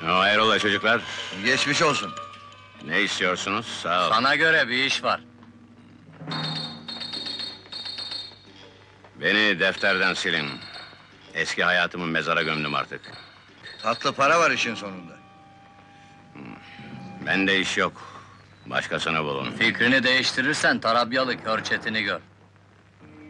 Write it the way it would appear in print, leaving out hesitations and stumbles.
Hayrola çocuklar? Geçmiş olsun. Ne istiyorsunuz? Sağ ol. Sana göre bir iş var. Beni defterden silin. Eski hayatımı mezara gömdüm artık. Tatlı para var işin sonunda. Bende iş yok. Başkasını bulun. Fikrini değiştirirsen Tarabyalı Kör Çetin'i gör.